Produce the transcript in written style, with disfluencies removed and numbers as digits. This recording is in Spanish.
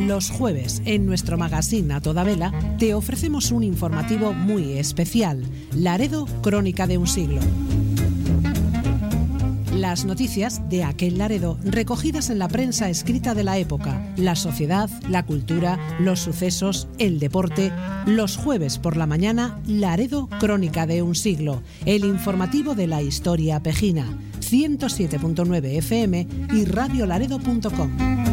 Los jueves, en nuestro magazine A Toda Vela, te ofrecemos un informativo muy especial, Laredo, crónica de un siglo. Las noticias de aquel Laredo recogidas en la prensa escrita de la época, la sociedad, la cultura, los sucesos, el deporte. Los jueves por la mañana, Laredo, crónica de un siglo, el informativo de la historia pejina, 107.9 FM y radiolaredo.com.